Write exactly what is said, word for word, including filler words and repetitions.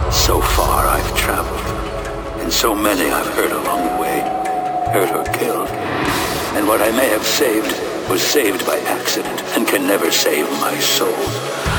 So far I've traveled, and so many I've hurt along the way, hurt or killed. And what I may have saved was saved by accident and can never save my soul.